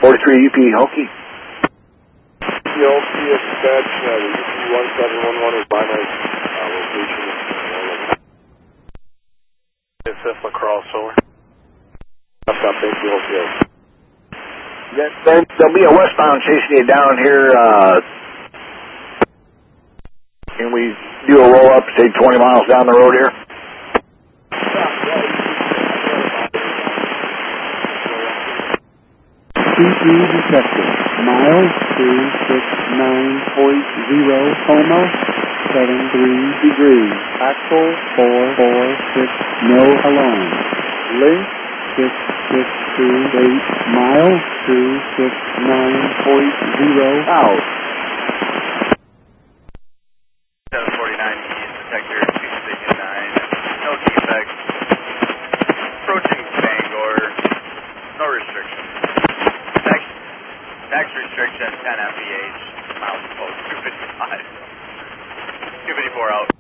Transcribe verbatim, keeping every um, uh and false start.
forty-three U P Hokie. Hokie dispatch, uh, the U P one seven one one is by my uh, location. Is this lacrosse over? I've got thank you, Hokie. Then, then there'll be a westbound chasing you down here. Uh, can we do a roll up, say twenty miles down the road here? C P detected. Miles two six nine point zero Coma, seven three degrees. Axle four four six, no alarm. Link six six two eight, mile two six nine point zero out. seven forty-nine East, detector two sixty-nine, no defects. Approaching Bangor, no restrictions. Next, next restriction, ten M P H, miles to post, two fifty-five. two fifty-four out.